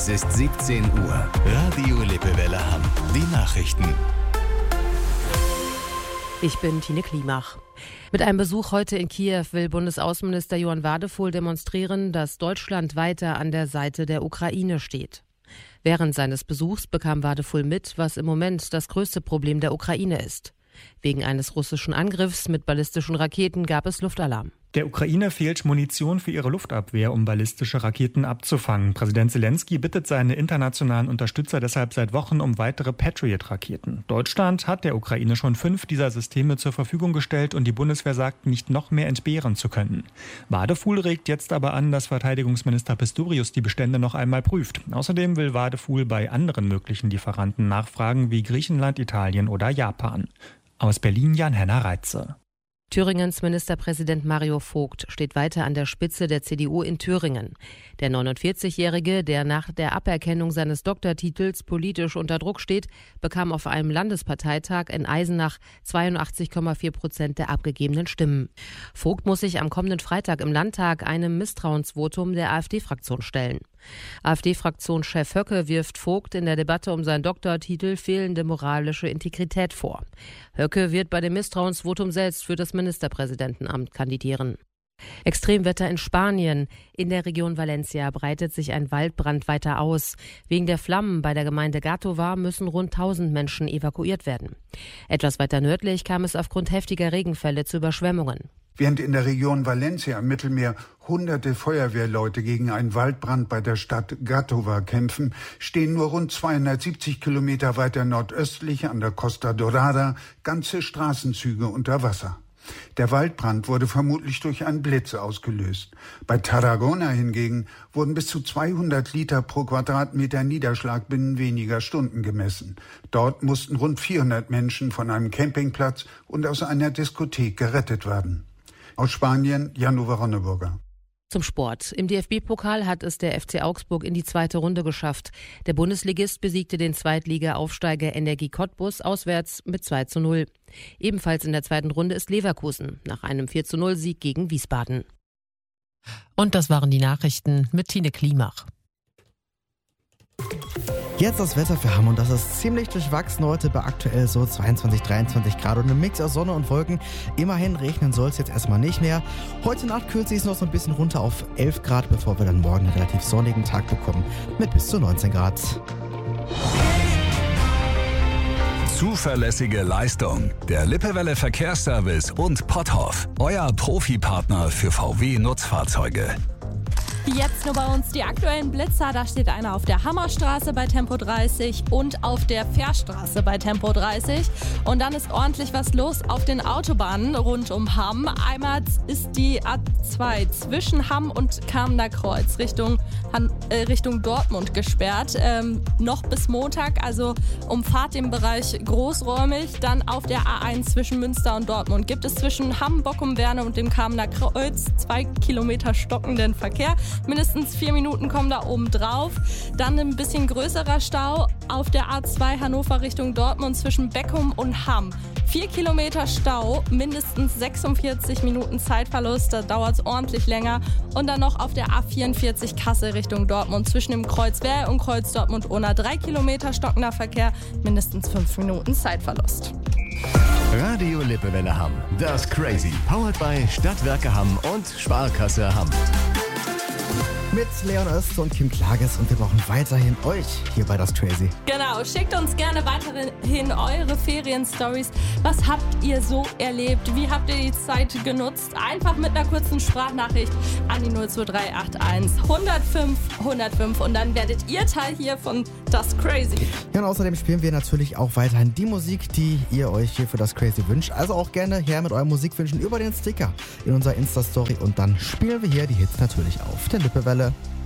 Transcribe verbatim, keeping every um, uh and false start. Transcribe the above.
Es ist siebzehn Uhr. Radio Lippewelle Hamm. Die Nachrichten. Ich bin Tine Klimach. Mit einem Besuch heute in Kiew will Bundesaußenminister Johann Wadephul demonstrieren, dass Deutschland weiter an der Seite der Ukraine steht. Während seines Besuchs bekam Wadephul mit, was im Moment das größte Problem der Ukraine ist. Wegen eines russischen Angriffs mit ballistischen Raketen gab es Luftalarm. Der Ukraine fehlt Munition für ihre Luftabwehr, um ballistische Raketen abzufangen. Präsident Zelensky bittet seine internationalen Unterstützer deshalb seit Wochen um weitere Patriot-Raketen. Deutschland hat der Ukraine schon fünf dieser Systeme zur Verfügung gestellt und die Bundeswehr sagt, nicht noch mehr entbehren zu können. Wadephul regt jetzt aber an, dass Verteidigungsminister Pistorius die Bestände noch einmal prüft. Außerdem will Wadephul bei anderen möglichen Lieferanten nachfragen, wie Griechenland, Italien oder Japan. Aus Berlin Jan-Henner Reitze. Thüringens Ministerpräsident Mario Vogt steht weiter an der Spitze der C D U in Thüringen. Der neunundvierzigjährige, der nach der Aberkennung seines Doktortitels politisch unter Druck steht, bekam auf einem Landesparteitag in Eisenach zweiundachtzig Komma vier Prozent der abgegebenen Stimmen. Vogt muss sich am kommenden Freitag im Landtag einem Misstrauensvotum der AfD-Fraktion stellen. AfD-Fraktionschef Höcke wirft Vogt in der Debatte um seinen Doktortitel fehlende moralische Integrität vor. Höcke wird bei dem Misstrauensvotum selbst für das Ministerpräsidentenamt kandidieren. Extremwetter in Spanien. In der Region Valencia breitet sich ein Waldbrand weiter aus. Wegen der Flammen bei der Gemeinde Gàtova müssen rund tausend Menschen evakuiert werden. Etwas weiter nördlich kam es aufgrund heftiger Regenfälle zu Überschwemmungen. Während in der Region Valencia im Mittelmeer hunderte Feuerwehrleute gegen einen Waldbrand bei der Stadt Gàtova kämpfen, stehen nur rund zweihundertsiebzig Kilometer weiter nordöstlich an der Costa Dorada ganze Straßenzüge unter Wasser. Der Waldbrand wurde vermutlich durch einen Blitz ausgelöst. Bei Tarragona hingegen wurden bis zu zweihundert Liter pro Quadratmeter Niederschlag binnen weniger Stunden gemessen. Dort mussten rund vierhundert Menschen von einem Campingplatz und aus einer Diskothek gerettet werden. Aus Spanien, Jan-Uwe Ronneburger. Zum Sport. Im D F B-Pokal hat es der F C Augsburg in die zweite Runde geschafft. Der Bundesligist besiegte den Zweitliga-Aufsteiger Energie Cottbus auswärts mit zwei zu null. Ebenfalls in der zweiten Runde ist Leverkusen nach einem vier zu null Sieg gegen Wiesbaden. Und das waren die Nachrichten mit Tine Klimach. Jetzt das Wetter für Hamm und das ist ziemlich durchwachsen heute bei aktuell so zweiundzwanzig, dreiundzwanzig Grad und einem Mix aus Sonne und Wolken. Immerhin regnen soll es jetzt erstmal nicht mehr. Heute Nacht kühlt sich es noch so ein bisschen runter auf elf Grad, bevor wir dann morgen einen relativ sonnigen Tag bekommen mit bis zu neunzehn Grad. Zuverlässige Leistung. Der Lippewelle Verkehrsservice und Potthoff. Euer Profipartner für V W-Nutzfahrzeuge. Jetzt nur bei uns die aktuellen Blitzer. Da steht einer auf der Hammerstraße bei Tempo dreißig und auf der Fährstraße bei Tempo dreißig. Und dann ist ordentlich was los auf den Autobahnen rund um Hamm. Einmal ist die A zwei zwischen Hamm und Kamener Kreuz Richtung, äh, Richtung Dortmund gesperrt. Ähm, noch bis Montag, also umfahrt den Bereich großräumig. Dann auf der A eins zwischen Münster und Dortmund gibt es zwischen Hamm, Bockum-Werne und dem Kamener Kreuz zwei Kilometer stockenden Verkehr. Mindestens vier Minuten kommen da oben drauf. Dann ein bisschen größerer Stau auf der A zwei Hannover Richtung Dortmund zwischen Beckum und Hamm. Vier Kilometer Stau, mindestens sechsundvierzig Minuten Zeitverlust, da dauert es ordentlich länger. Und dann noch auf der A vierundvierzig Kassel Richtung Dortmund zwischen dem Kreuz Wehr und Kreuz Dortmund-Unna. Drei Kilometer stockender Verkehr, mindestens fünf Minuten Zeitverlust. Radio Lippewelle Hamm. Das Crazy. Powered by Stadtwerke Hamm und Sparkasse Hamm. Mit Leon Öst und Kim Klages und wir brauchen weiterhin euch hier bei Das Crazy. Genau, schickt uns gerne weiterhin eure Ferien-Stories. Was habt ihr so erlebt? Wie habt ihr die Zeit genutzt? Einfach mit einer kurzen Sprachnachricht an die null zwei drei acht eins hundertfünf hundertfünf und dann werdet ihr Teil hier von Das Crazy. Ja, und außerdem spielen wir natürlich auch weiterhin die Musik, die ihr euch hier für Das Crazy wünscht. Also auch gerne her mit euren Musikwünschen über den Sticker in unserer Insta-Story und dann spielen wir hier die Hits natürlich auf der Lippewelle.